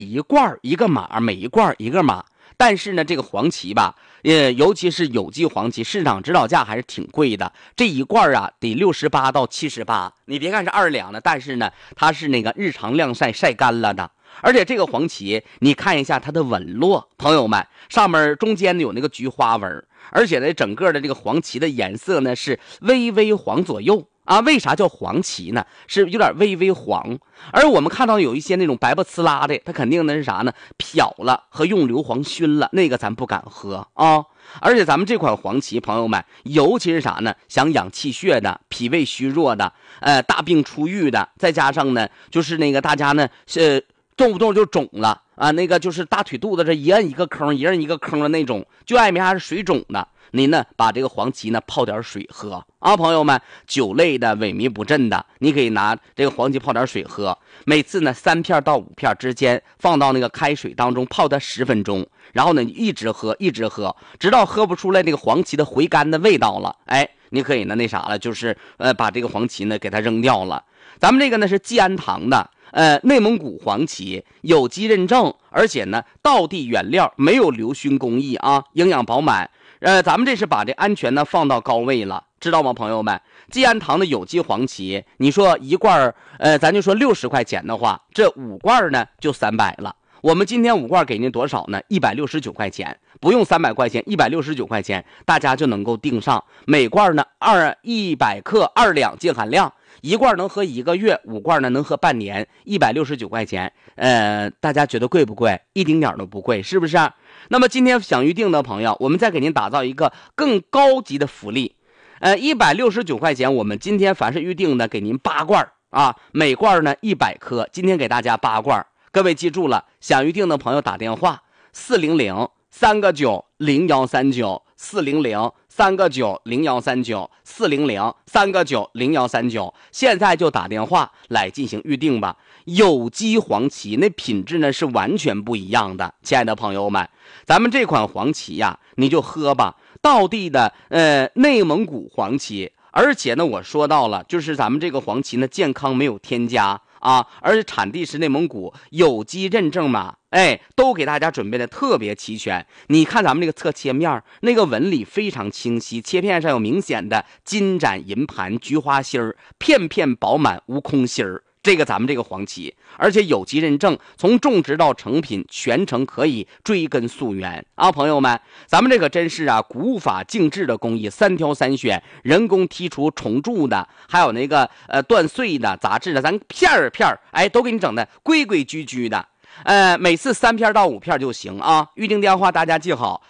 一罐一个码，每一罐一个码。但是呢，这个黄芪吧，尤其是有机黄芪，市场指导价还是挺贵的。这一罐啊，得68到78。你别看是2两的，但是呢，它是那个日常晾晒晒干了的。而且这个黄芪，你看一下它的纹络，朋友们，上面中间有那个菊花纹，而且呢，整个的这个黄芪的颜色呢是微微黄左右。为啥叫黄芪呢？是有点微微黄，而我们看到有一些那种白不呲啦的，它肯定的是啥呢？漂了和用硫磺熏了，那个咱不敢喝啊。而且咱们这款黄芪，朋友们，尤其是啥呢？想养气血的、脾胃虚弱的、大病初愈的，再加上呢，就是那个大家呢动不动就肿了那个就是大腿肚子这一摁一个坑，一摁一个坑的那种，就爱没啥是水肿的。您呢，把这个黄芪呢泡点水喝朋友们，酒类的、萎靡不振的，你可以拿这个黄芪泡点水喝。每次呢3片到5片之间，放到那个开水当中泡它10分钟，然后呢一直喝，一直喝，直到喝不出来这个黄芪的回甘的味道了。你可以呢那啥了，就是把这个黄芪呢给它扔掉了。咱们这个呢是济安堂的。内蒙古黄芪有机认证，而且呢道地原料，没有硫熏工艺营养饱满。咱们这是把这安全呢放到高位了，知道吗，朋友们？济安堂的有机黄芪，你说一罐咱就说60块钱的话，这5罐呢就300了。我们今天5罐给您多少呢？169块钱，不用300块钱，169块钱，大家就能够订上。每罐呢100克2两净含量。1罐能喝1个月，5罐呢能喝半年，169块钱。大家觉得贵不贵？一丁点都不贵，是不是？那么今天想预定的朋友，我们再给您打造一个更高级的福利。169块钱，我们今天凡是预定的，给您8罐每罐呢100克，今天给大家8罐。各位记住了，想预定的朋友打电话400-3个9-0139，400-3个9-0139，400-3个9-0139，现在就打电话来进行预定吧。有机黄芪那品质呢是完全不一样的，亲爱的朋友们，咱们这款黄芪呀，你就喝吧，道地的内蒙古黄芪，而且呢我说到了，就是咱们这个黄芪呢健康没有添加而且产地是内蒙古，有机认证嘛，都给大家准备的特别齐全。你看咱们这个侧切面，那个纹理非常清晰，切片上有明显的金盏银盘、菊花心儿，片片饱满无空心儿。这个咱们这个黄芪，而且有机认证，从种植到成品全程可以追根溯源朋友们，咱们这个真是古法净制的工艺，3挑3选，人工剔除虫蛀的，还有那个断碎的、杂质的，咱片儿都给你整的规规矩矩的。每次3片到5片就行预定电话大家记好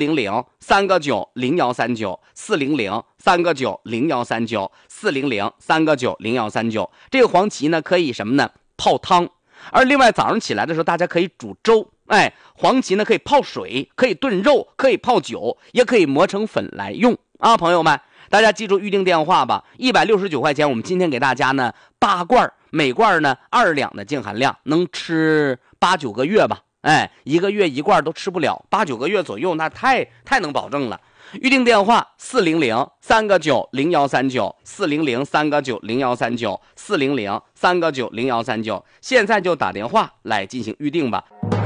，400-3个9-0139，400-3个9-0139，400-3个9-0139。这个黄芪呢可以什么呢？泡汤。而另外早上起来的时候大家可以煮粥，黄芪呢可以泡水，可以炖肉，可以泡酒，也可以磨成粉来用朋友们，大家记住预定电话吧。169块钱，我们今天给大家呢8罐，每罐呢2两的净含量，能吃8、9个月吧。1个月1罐都吃不了，8、9个月左右，那太能保证了。预定电话400-3个9-0139，400-3个9-0139，400-3个9-0139，现在就打电话来进行预定吧。